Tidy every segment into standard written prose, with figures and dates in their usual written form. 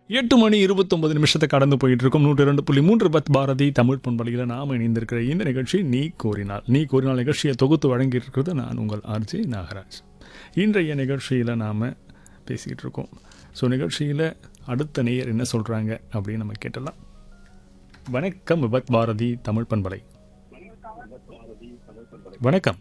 8 மணி 29 நிமிஷத்தை கடந்து போயிட்டு இருக்கும் 102.3 பத் பாரதி தமிழ் பண்பலையில் நாம் இணைந்திருக்கிற இந்த நிகழ்ச்சி நீ கோரினால் நிகழ்ச்சியை தொகுத்து வழங்கிட்டு இருக்கிறது நான் உங்கள் ஆர்ஜி நாகராஜ். இன்றைய நிகழ்ச்சியில் நாம் பேசிக்கிட்டு இருக்கோம். ஸோ நிகழ்ச்சியில் அடுத்த நேயர் என்ன சொல்கிறாங்க அப்படின்னு நம்ம கேட்டலாம். வணக்கம் விபத் பாரதி தமிழ் பண்பலை. வணக்கம்.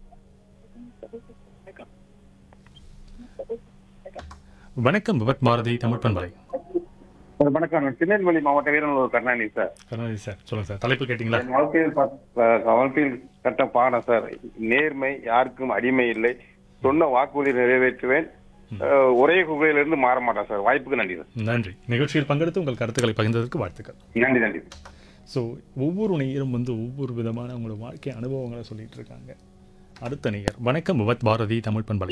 வணக்கம் விபத் பாரதி தமிழ் பண்பலை. வணக்கம். திருநெல்வேலி மாவட்ட வீரநல்லூர் கருணாநிதி சார். கருணாநிதி சார், சொல்லுங்கள் சார். தலைப்பு கேட்டிங்களா? என் வாழ்க்கையில் கட்ட பாடம் சார். நேர்மை, யாருக்கும் அடிமை இல்லை, சொன்ன வாக்குறுதி நிறைவேற்றுவேன், ஒரே குகையிலிருந்து மாற மாட்டேன் சார். வாய்ப்புக்கு நன்றி சார். நன்றி. நிகழ்ச்சியில் பங்கெடுத்து உங்கள் கருத்துக்களை பகிர்ந்ததற்கு வாழ்த்துக்கள். நன்றி நன்றி. ஸோ ஒவ்வொரு நேயரும் ஒவ்வொரு விதமான அவங்களோட வாழ்க்கை அனுபவங்களை சொல்லிட்டு இருக்காங்க. அடுத்த நேயர். வணக்கம் விபத் பாரதி தமிழ் பண்பலை.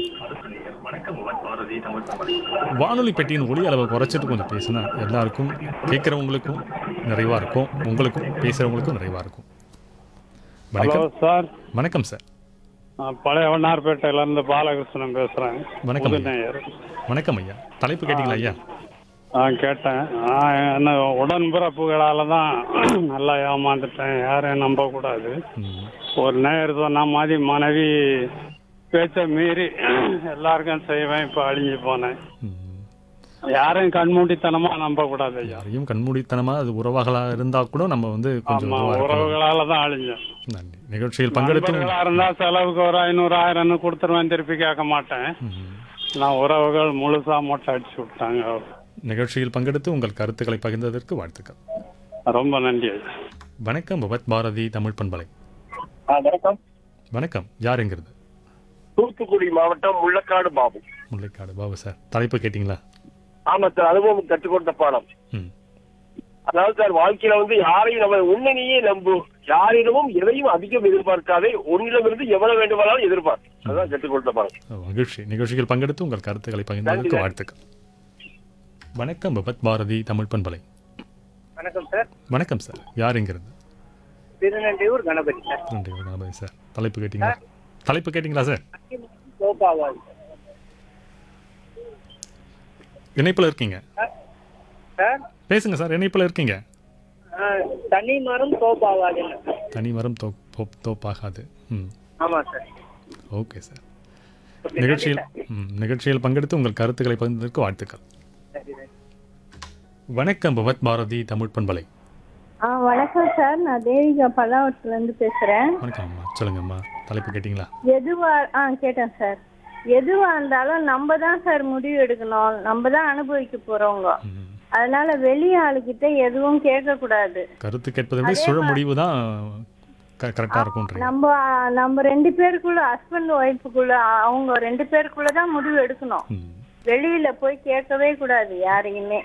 வானொலி பெட்டியின் ஒலி அளவை குறைச்சிட்டு கொஞ்சம் பேசினா எல்லாருக்கும் கேட்குறவங்களுக்கும் நிறைவாக இருக்கும், உங்களுக்கும் பேசுகிறவங்களுக்கும் நிறைவாக இருக்கும். வணக்கம் சார். வணக்கம் சார். பழைய வண்ணார்பேட்டையிலேருந்து பாலகிருஷ்ணன் பேசுகிறேன். வணக்கம் ஐயா. வணக்கம் ஐயா. தலைப்பு கேட்டீங்களா ஐயா? கேட்டேன். என்ன உடன்பிறப்புகளால் தான் நல்லா ஏமாந்துட்டேன், யாரையும் நம்பக்கூடாது. ஒரு நேர் சொன்ன மாதிரி மனைவி பேச்ச மீறி எல்லாருக்கும் செய்வேன், இப்போ அழிஞ்சு போனேன். யாரையும் கண்மூடித்தனமா நம்பக்கூடாது. யாரையும் கண்மூடித்தனமா அது உறவுகளாக இருந்தா கூட நம்ம கொஞ்சம் உறவுகளால தான் அழிஞ்சோம். நன்றி. நிகழ்ச்சியில் பங்கெடுத்து இருந்தா செலவுக்கு ஒரு 500 1000 கொடுத்துருவேன், திருப்பி கேட்க மாட்டேன். நான் உறவுகள் முழுசா மொட்டை அடிச்சு விட்டாங்க. நிகழ்ச்சியில் பங்கெடுத்து உங்கள் கருத்துக்களை பகிர்ந்ததற்கு வாழ்த்துக்கள். ரொம்ப நன்றி. வணக்கம் விபத் பாரதி தமிழ் பண்பலை. வணக்கம். வணக்கம். யாருங்கிறது? தூத்துக்குடி மாவட்டம் முள்ளக்காடு பாபு. முல்லைக்காடு பாபு சார். தலைப்பு கேட்டீங்களா? ஆமா சார். அனுபவம் கற்றுக் கொடுத்த பாடம். அதாவது சார், வாழ்க்கையில யாரையும் நம்ம உண்மையே நம்பும், யாரிடமும் எதையும் அதிகம் எதிர்பார்க்காதே, ஒன்னிடமிருந்து எவ்வளவு வேண்டுமானாலும் எதிர்பார்க்கும். அதுதான் கற்றுக் கொடுத்த பாடம். மகிழ்ச்சி. நிகழ்ச்சியில் பங்கெடுத்து உங்கள் கருத்துக்களை பகிர்ந்ததற்கு வாழ்த்துக்கள். வணக்கம் விபத் பாரதி தமிழ் பண்பலை. வணக்கம் சார். வணக்கம் சார். யாருங்கிறது? திருநெல்வேலூர் கணபதி சார். திருநெல்வேலூர் கணபதி சார். தலைப்பு கேட்டீங்களா? தலைப்பு கேட்டீங்களா சார்? இணைப்புல இருக்கீங்க, பேசுங்க சார். இணைப்புல இருக்கீங்க. தனி மரம் தோப்பாகாது. தனி மரம் தோப்பாகாது. ஆமா சார். Okay sir. நிகழ்ச்சியில் பங்கெடுத்து உங்கள் கருத்துக்களை பகிர்ந்ததற்கு வாழ்த்துக்கள். வணக்கம் விபத் பாரதி தமிழ் பண்பலை. வணக்கம் சார். நான் தேவிகா பல்லாவரத்துல இருந்து பேசுறேன். வணக்கம் அம்மா. சொல்லுங்க அம்மா. தலைப்பு கேட்டீங்களா? கேட்டேன் சார். எதுவா இருந்தாலும் நம்ம தான் சார் முடிவு எடுக்கணும், நம்ம தான் அனுபவிக்க போறவங்க. அதனால வெளி ஆளுகிட்ட எதுவும் கேட்க கூடாது. கருத்து கேட்பதை விட சுழ முடிவு தான் கரெக்டா இருக்கும். நம்ம 2 பேருக்குள்ள, ஹஸ்பண்ட் ஒய்ஃபுக்குள்ள, அவங்க 2 பேருக்குள்ள தான் முடிவு எடுக்கணும். வெளியில போய் கேட்கவே கூடாது யாரையுமே.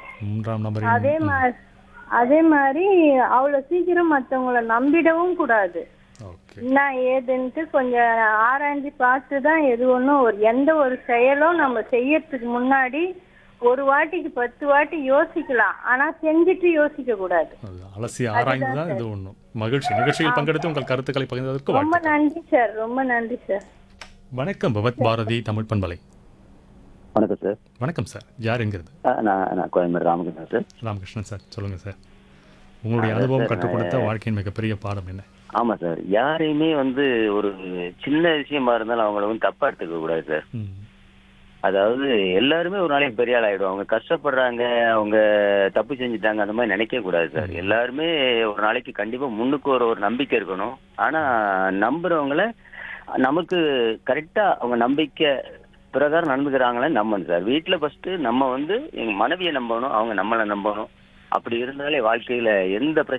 அதே மாதிரி அவ்வளவு சீக்கிரம் மற்றவங்களை நம்பிடவும் கூடாது. என்ன ஏதுன்ட்டு கொஞ்சம் ஆராய்ச்சி பார்த்து தான் எது ஒன்றும் எந்த ஒரு செயலும் நம்ம செய்யறதுக்கு முன்னாடி ஒரு வாட்டிக்கு 10 வாட்டி யோசிக்கலாம், ஆனா செஞ்சுட்டு யோசிக்க கூடாது. அலசி ஆராய்ந்து தான் இது ஒண்ணும். மகிழ்ச்சி. நிகழ்ச்சியில் பங்கெடுத்து உங்கள் கருத்துக்களை பகிர்ந்ததற்கு ரொம்ப நன்றி சார். ரொம்ப நன்றி சார். வணக்கம் விபத் பாரதி தமிழ் பண்பலை. வணக்கம் சார். வணக்கம் சார். யாருங்கிறது? நான் கோயம்பேடு ராமகிருஷ்ணன் சார். ராமகிருஷ்ணன் சார். சொல்லுங்க சார். உங்களுடைய அனுபவம் கற்றுக் கொடுத்த வாழ்க்கையின் மிகப்பெரிய பாடம் என்ன? ஆமா சார். யாரையுமே ஒரு சின்ன விஷயமா இருந்தாலும் அவங்கள தப்பா எடுத்துக்க கூடாது சார். அதாவது எல்லாருமே ஒரு நாளைக்கு பெரிய ஆள் ஆயிடும். அவங்க கஷ்டப்படுறாங்க, அவங்க தப்பு செஞ்சுட்டாங்க, அந்த மாதிரி நினைக்க கூடாது சார். எல்லாருமே ஒரு நாளைக்கு கண்டிப்பா முன்னுக்கு ஒரு நம்பிக்கை இருக்கணும். ஆனா நம்புறவங்கள நமக்கு கரெக்டா அவங்க நம்பிக்கை பிரகாரம் நடந்துக்கிறாங்களே நம்பணும் சார். வீட்டுல ஃபர்ஸ்ட் நம்ம எங்க மனைவியை நம்பணும், அவங்க நம்மளை நம்பணும். அப்படி இருந்தாலே வாழ்க்கையில எந்த